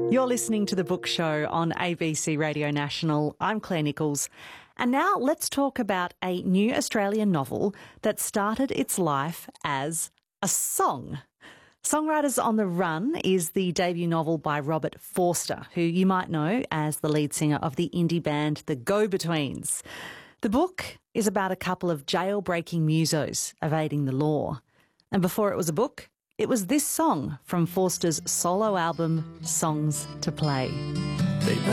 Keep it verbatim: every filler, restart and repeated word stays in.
You're listening to The Book Show on A B C Radio National. I'm Claire Nichols. And now let's talk about a new Australian novel that started its life as a song. Songwriters on the Run is the debut novel by Robert Forster, who you might know as the lead singer of the indie band The Go-Betweens. The book is about a couple of jailbreaking musos evading the law. And before it was a book, it was this song from Forster's solo album, Songs to Play.